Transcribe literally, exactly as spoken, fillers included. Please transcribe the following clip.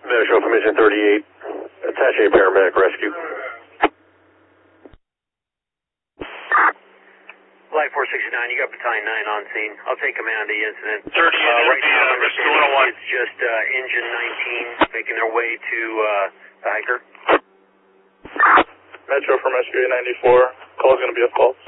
Metro from Engine thirty-eight. Attache paramedic rescue. Flight four sixty-nine, you got Battalion nine on scene. I'll take command of the incident. thirty-eight, uh, right now, uh, Rescue one oh one. It's just uh, Engine nineteen making their way to uh, the hiker. Metro from Rescue eight ninety-four. Call is going to be a fault.